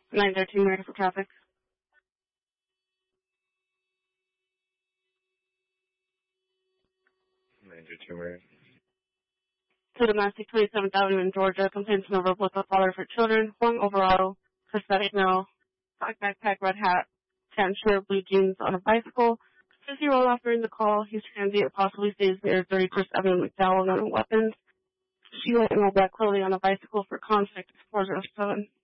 913 ready for traffic. To domestic 27th Avenue in Georgia, complaints from a verbal father for children, Huang overall, Hispanic male, black backpack, red hat, tan shirt, blue jeans on a bicycle. Says he rolled off during the call. He's transient, possibly stays near 31st Avenue McDowell, no weapons. She went in all black clothing on a bicycle for contact 407.